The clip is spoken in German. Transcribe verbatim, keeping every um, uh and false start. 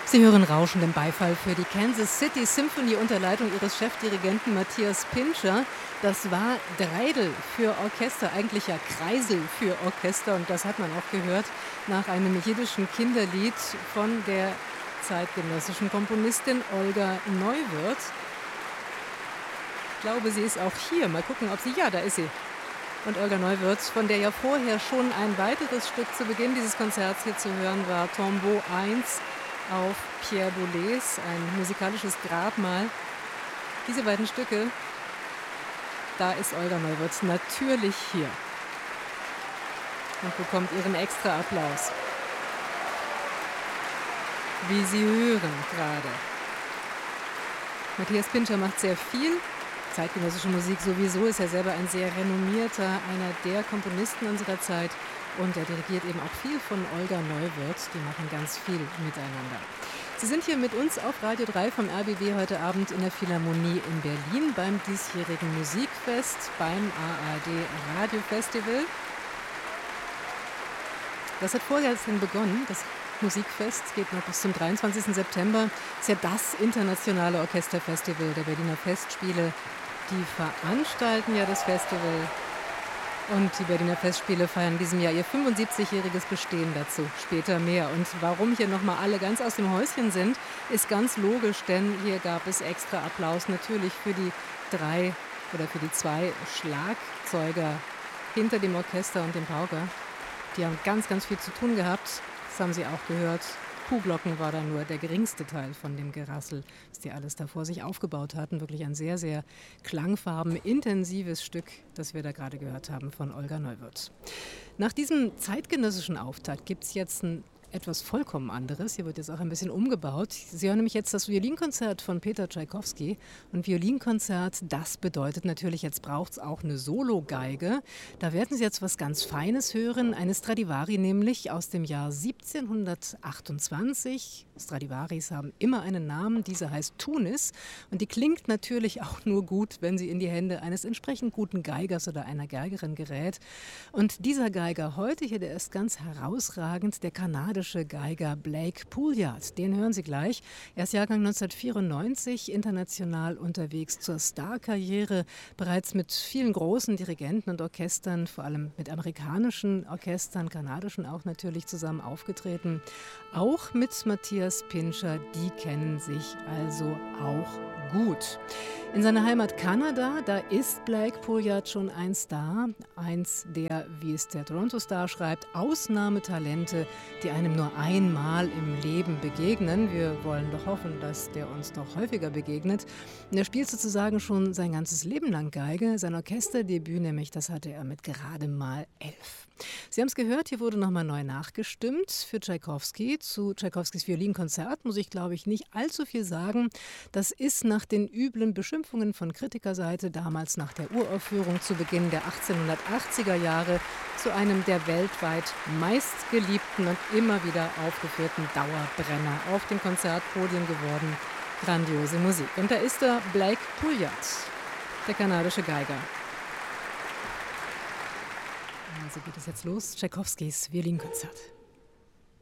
Sie hören rauschenden Beifall für die Kansas City Symphony unter Leitung ihres Chefdirigenten Matthias Pintscher. Das war Dreidel für Orchester, eigentlich ja Kreisel für Orchester. Und das hat man auch gehört nach einem jiddischen Kinderlied von der zeitgenössischen Komponistin Olga Neuwirth. Ich glaube, sie ist auch hier. Mal gucken, ob sie... Ja, da ist sie. Und Olga Neuwirth, von der ja vorher schon ein weiteres Stück zu Beginn dieses Konzerts hier zu hören war, Tombeau eins auf Pierre Boulez, ein musikalisches Grabmal. Diese beiden Stücke, da ist Olga Neuwirth natürlich hier und bekommt ihren extra Applaus. Wie Sie hören gerade. Matthias Pintscher macht sehr viel. Zeitgenössische Musik sowieso, ist er selber ein sehr renommierter, einer der Komponisten unserer Zeit. Und er dirigiert eben auch viel von Olga Neuwirth. Die machen ganz viel miteinander. Sie sind hier mit uns auf Radio drei vom R B B heute Abend in der Philharmonie in Berlin beim diesjährigen Musikfest, beim A R D Radiofestival. Das hat vorgestern begonnen. Das Musikfest geht noch bis zum dreiundzwanzigsten September. Das ist ja das internationale Orchesterfestival der Berliner Festspiele. Die veranstalten ja das Festival. Und die Berliner Festspiele feiern in diesem Jahr ihr fünfundsiebzigjähriges Bestehen, dazu später mehr. Und warum hier nochmal alle ganz aus dem Häuschen sind, ist ganz logisch, denn hier gab es extra Applaus natürlich für die drei oder für die zwei Schlagzeuger hinter dem Orchester und dem Pauker. Die haben ganz, ganz viel zu tun gehabt. Das haben Sie auch gehört. Kuhglocken war da nur der geringste Teil von dem Gerassel, was die alles da vor sich aufgebaut hatten. Wirklich ein sehr, sehr klangfarbenintensives Stück, das wir da gerade gehört haben von Olga Neuwirth. Nach diesem zeitgenössischen Auftakt gibt es jetzt ein etwas vollkommen anderes. Hier wird jetzt auch ein bisschen umgebaut. Sie hören nämlich jetzt das Violinkonzert von Peter Tschaikowski. Und Violinkonzert, das bedeutet natürlich, jetzt braucht es auch eine Sologeige. Da werden Sie jetzt was ganz Feines hören. Eine Stradivari nämlich aus dem Jahr siebzehnhundertachtundzwanzig. Stradivaris haben immer einen Namen. Diese heißt Tunis. Und die klingt natürlich auch nur gut, wenn sie in die Hände eines entsprechend guten Geigers oder einer Geigerin gerät. Und dieser Geiger heute hier, der ist ganz herausragend, der kanadische Geiger Blake Pouliot. Den hören Sie gleich. Er ist Jahrgang neunzehnhundertvierundneunzig, international unterwegs zur Starkarriere, bereits mit vielen großen Dirigenten und Orchestern, vor allem mit amerikanischen Orchestern, kanadischen auch natürlich zusammen aufgetreten. Auch mit Matthias Pintscher, die kennen sich also auch gut. In seiner Heimat Kanada, da ist Blake Pouliot schon ein Star, eins der, wie es der Toronto Star schreibt, Ausnahmetalente, die einem nur einmal im Leben begegnen. Wir wollen doch hoffen, dass der uns doch häufiger begegnet. Und er spielt sozusagen schon sein ganzes Leben lang Geige. Sein Orchesterdebüt nämlich, das hatte er mit gerade mal elf. Sie haben es gehört, hier wurde nochmal neu nachgestimmt für Tschaikowski. Zu Tschaikowskis Violinkonzert muss ich, glaube ich, nicht allzu viel sagen. Das ist nach den üblen Beschimpfungen von Kritikerseite, damals nach der Uraufführung zu Beginn der achtzehnhundertachtziger Jahre, zu einem der weltweit meistgeliebten und immer wieder aufgeführten Dauerbrenner auf den Konzertpodien geworden. Grandiose Musik. Und da ist er, Blake Pouliot, der kanadische Geiger. Also geht es jetzt los, Tschaikowskis Violinkonzert.